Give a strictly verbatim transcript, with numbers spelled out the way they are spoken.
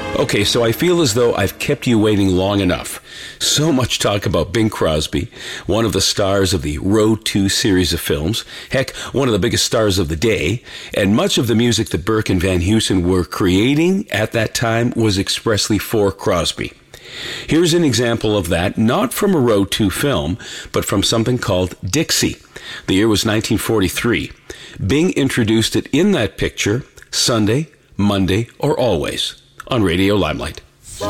Okay, so I feel as though I've kept you waiting long enough. So much talk about Bing Crosby, one of the stars of the Road to series of films, heck, one of the biggest stars of the day, and much of the music that Burke and Van Heusen were creating at that time was expressly for Crosby. Here's an example of that, not from a Road to film, but from something called Dixie. The year was nineteen forty-three. Bing introduced it in that picture, Sunday, Monday, or Always, on Radio Limelight.